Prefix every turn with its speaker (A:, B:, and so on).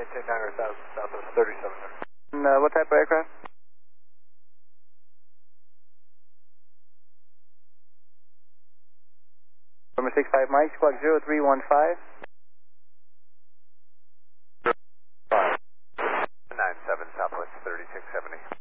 A: maintain 900,000 Southwest 37 there.
B: And what type of aircraft? Number 65 Mike, squawk 0315.
A: 97 Southwest 3670.